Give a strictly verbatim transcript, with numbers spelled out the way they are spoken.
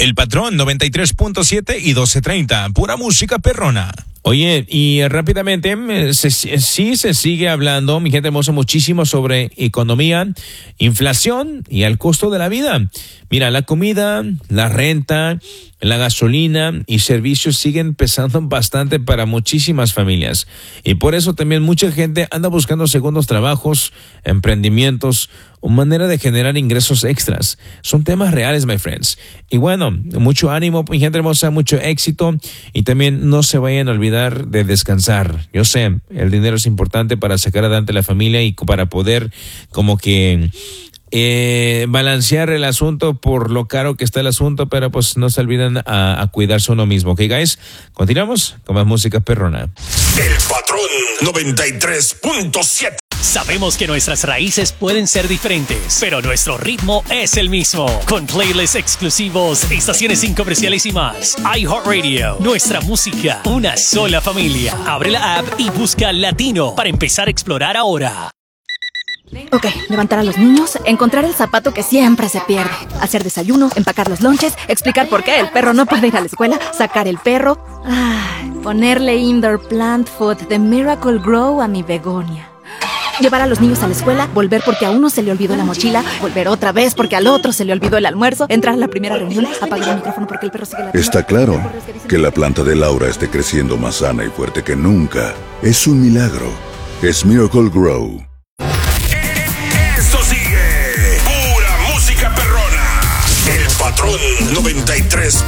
El Patrón noventa y tres punto siete y doce treinta, pura música perrona. Oye, y rápidamente, se, sí se sigue hablando, mi gente hermosa, muchísimo sobre economía, inflación y el costo de la vida. Mira, la comida, la renta, la gasolina y servicios siguen pesando bastante para muchísimas familias. Y por eso también mucha gente anda buscando segundos trabajos, emprendimientos o manera de generar ingresos extras. Son temas reales, my friends. Y bueno, mucho ánimo, mi gente hermosa, mucho éxito. Y también no se vayan a olvidar de descansar. Yo sé, el dinero es importante para sacar adelante la familia y para poder como que eh, balancear el asunto por lo caro que está el asunto, pero pues no se olviden a, a cuidarse uno mismo. ¿Ok, guys? Continuamos con más música perrona. El Patrón noventa y tres punto siete. Sabemos que nuestras raíces pueden ser diferentes, pero nuestro ritmo es el mismo. Con playlists exclusivos, estaciones sin comerciales y más. iHeartRadio, nuestra música, una sola familia. Abre la app y busca Latino para empezar a explorar ahora. Ok, levantar a los niños, encontrar el zapato que siempre se pierde, hacer desayuno, empacar los lonches, explicar por qué el perro no puede ir a la escuela, sacar el perro, ah, ponerle indoor plant food de Miracle Grow a mi begonia. Llevar a los niños a la escuela, volver porque a uno se le olvidó la mochila, volver otra vez porque al otro se le olvidó el almuerzo, entrar a la primera reunión, apagar el micrófono porque el perro sigue latiendo. Está claro que la planta de Laura esté creciendo más sana y fuerte que nunca. Es un milagro. Es Miracle Grow. Esto sigue pura música perrona. El Patrón noventa y tres